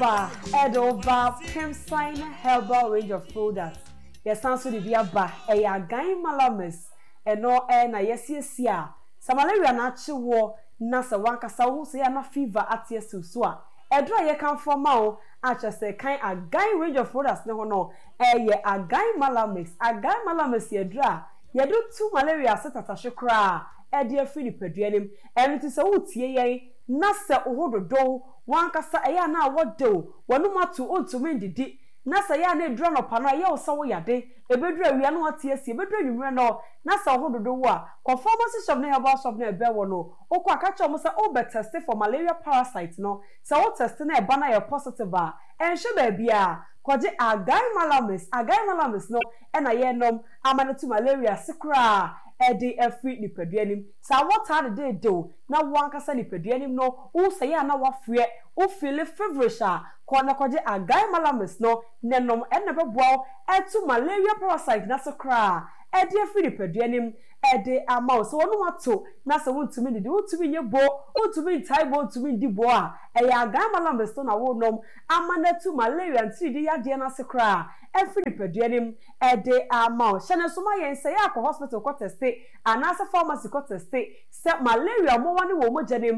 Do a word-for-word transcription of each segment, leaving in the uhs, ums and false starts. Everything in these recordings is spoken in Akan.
Aba Edova Pimsine Herbal range of products. Yes, answer the Biaba, a Again Malamis, and no air na yes, yes, yeah. Some malaria natural war, Nasa Wankasa, who say na fever at yes, so. A dry ye come from Mao, I just say kind Again range of products, no, no, a ye Again Malamis, Again Malamis, ye dra, ye do two malaria set at a shakra, a dear Philip Pedrianim, and it is a wood ye. Nasa ohodo do wankasa eya na wodo wonu matu onto mendidi nasa ya na edura no pano ya osawo yade ebedura wi anu atiesie ebedura nwumre no nasa ohodo do wo a conformance shop na herbal shop na ebe wo no okwa aka cho mo se o be test for malaria parasite no se o test na eba na ye positive a enhwe ba bia kwaje Again Malamis Again Malamis no e na ye nom amane malaria sikra edi efri nipaduanim sa water de de do na wankasa nipaduanim no wo say na wafue wo feel feverish a kona kwaje Again Malamis no nenom enne beboa etu malaria parasite na sakra edi efri nipaduanim edi amount so wonu mato na se wontumi ndi wontumi nye bo wontumi ntai bo wontumi ndi bo a eya Again Malamis no na wo nom amanatu malaria ntidi ya de na sakra efri nipaduanim edi amount shene so ma yen say akọ hospital ko teste anasa pharmacy ko teste se malaria mo wani wo mo janim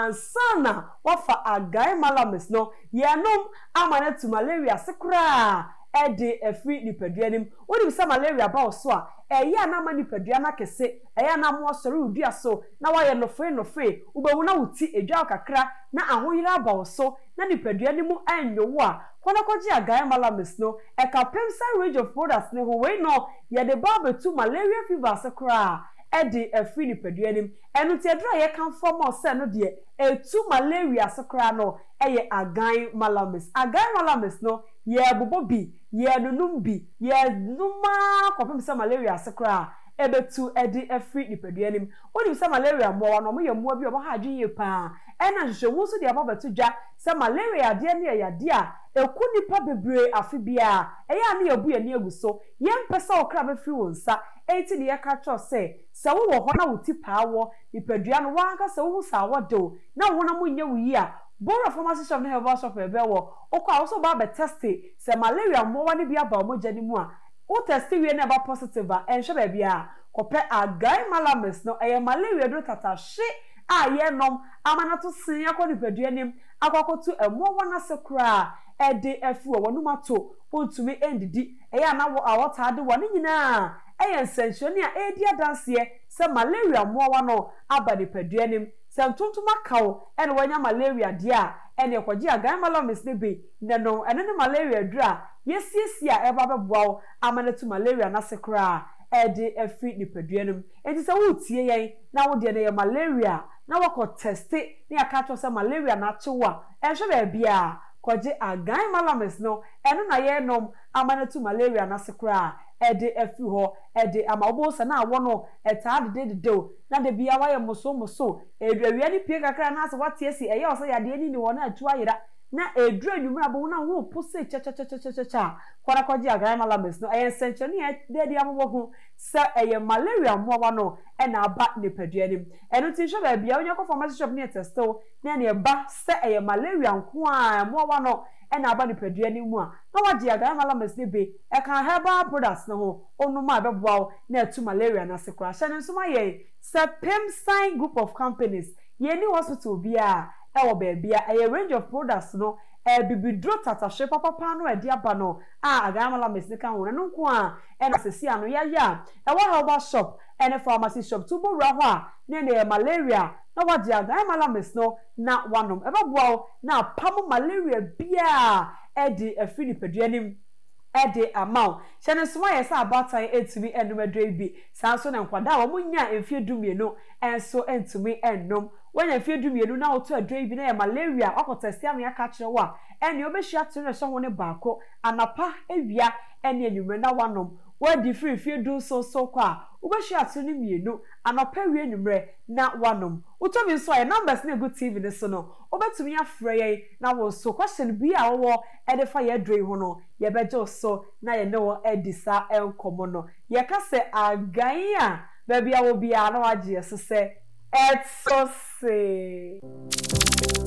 ansana wafa Again Malamis no yenom amanatu malaria sakra edi efri nipaduanim woni se malaria ba oso a eya na ma nipadua na kese eya na mo sori udua so na wa ye no fe no fe ubewu na wuti edwa kakra na ahoyira ba oso na nipaduanimu anyowo a kono koji Again Malamis no e ka Pimsine range of products ne ho we no ye de ba to malaria fever sakra edi efri nipaduanim enu ti edra ye kan form o se no de etu malaria sakra no eye Again Malamis Again Malamis no ye bobobi ye nunumbi ye numa kwapem se malaria sakra ebetu edi efri nipaduanim oni se malaria mo no mo ye mo bi obo ha adwen ye pa ena hwehwe so de ababetu dwa se malaria de ne ya de a eku nipa bebre afibia eya na yebu ye ne aguso ye mpesa okra be firi wonsa enti de ye ka cho se se wo ho na wuti paawo nipadua no wanka se wo sa wodo na wona mo nya wuyi a Bora pharmacy shop na herbal shop ebe wo okwa also ba be test se malaria mo wani bia ba mo jani mu a o test we na ba positive a enhwe ba bia kope Again Malamis no eye malaria do tata hye a ye nom amanato sin yakọ nipaduanim akwakotu emo wana sekra ede efu wonu mato ontumi endidi eye na wo awota ade woni nyina eye nsensioni a edi adanse se malaria mo wano aba nipaduanim Santuntuma kaw ene wanya malaria dia ene ekwaji Again Malamis ne be neno ene ne malaria dra yesiesia eba beboa amanatu malaria na sekra ede efri nipaduanum enti se wutie yen na wo de ne malaria na wako teste ne akato se malaria na chewa enhwe ba bia kwaji Again Malamis no ene na ye nom amanatu malaria na sekra ede efi ho ede amawo se na awo no eta de de de na de bia wa ye moso moso edwawia ni pie kakra na ase wate esi eye oso yade ni ni wona atu ayira na edru anwumra abo na wo pose cha cha cha cha cha cha kwara kwaji Again Malamis no eye senchani e de de amwo ho se eye malaria mo wa no e na aba ne paduanim eno ti hwe ba bia onye ko pharmacy shop ne testo na ne ba se eye malaria nko a mo wa no e na aba ne paduanim mu a na waji Again Malamis ne be e kan herbal products no ho onu ma beboa na atu malaria na sekra hye ne so ma ye se Pimsine group of companies ye ni hospital bia e wo ba bia e range of products no e bibidro tata hye papa pa no e dia ba no a Again Malamis ne kan ho no nko a e na sesi ano ya ya e wo herbal shop e ne pharmacy shop tubo ra ho a ne ne malaria na waji Again Malamis no na wanom e beboa na pam malaria bia e di efri nipaduanim ede amount chene soma yesa abatan etumi enumedre bi sanso na nkwada wo munya emfie dumienu enso entumi ennom wanya emfie dumienu na oto adre bi na ya malaria akotesti am ya ka kire wa ene obehia tire so ho ne baako anapa ewia ene enumre na wanom wadi free fie du so so kwa obehia tire ne mienu anapa ewia enumre na wanom utobi so ya numbers na good T V ne so no obetumi afre ye na wo so question bi a wo ede fa ye dre ho no ye bejo so na ye no edisa enkomo no ye ka se Again a ba bia wo bia na waje se se etso se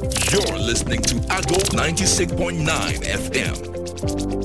You're listening to Ago ninety-six point nine F M.